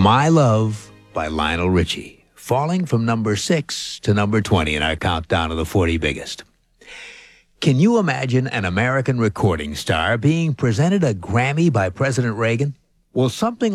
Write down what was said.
My Love by Lionel Richie, falling from number 6 to number 20 in our countdown of the 40 biggest. Can you imagine an American recording star being presented a Grammy by President Reagan? Well, something